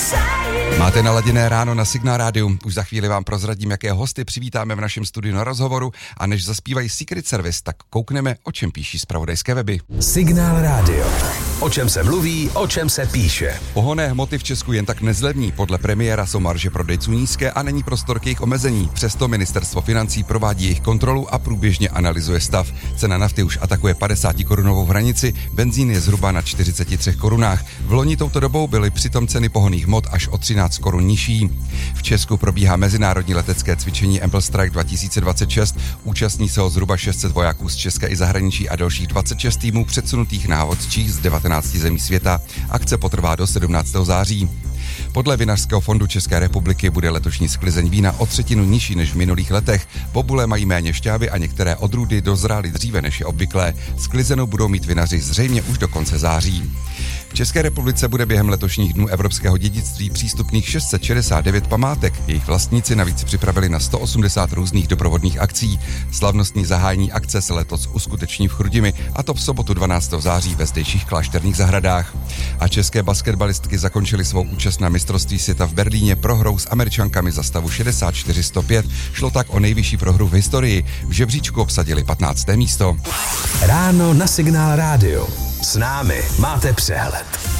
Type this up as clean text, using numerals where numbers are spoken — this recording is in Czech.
Máte naladěné ráno na Signál rádiu. Už za chvíli vám prozradím, jaké hosty přivítáme v našem studiu na rozhovoru, a než zaspívají Secret Service, tak koukneme, o čem píší zpravodajské weby. Signál rádio. O čem se mluví, o čem se píše. Pohonné hmoty v Česku jen tak nezlevní. Podle premiéra jsou marže prodejců nízké a není prostor k jejich omezení. Přesto ministerstvo financí provádí jejich kontrolu a průběžně analyzuje stav. Cena nafty už atakuje 50korunovou hranici, benzín je zhruba na 43 korunách. V loni touto dobou byly přitom ceny pohonných hmot až o 13 korun nižší. V Česku probíhá mezinárodní letecké cvičení Ample Strike 2026. Účastní se ho zhruba 600 vojáků z Česka i zahraničí a dalších 26 týmů předsunutých návodčích z 19 zemí světa. Akce potrvá do 17. září. Podle Vinařského fondu České republiky bude letošní sklizeň vína o 1/3 nižší než v minulých letech. Bobule mají méně šťávy a některé odrůdy dozrály dříve než je obvyklé. Sklizenou budou mít vinaři zřejmě už do konce září. V České republice bude během letošních dnů evropského dědictví přístupných 669 památek. Jejich vlastníci navíc připravili na 180 různých doprovodných akcí. Slavnostní zahájení akce se letos uskuteční v Chrudimi, a to v sobotu 12. září ve zdejších klášterních zahradách. A české basketbalistky zakončily svou účast na mistrovství světa v Berlíně prohrou s Američankami za stavu 64-105. Šlo tak o nejvyšší prohru v historii. V žebříčku obsadili 15. místo. Ráno na Signál rádio. S námi máte přehled.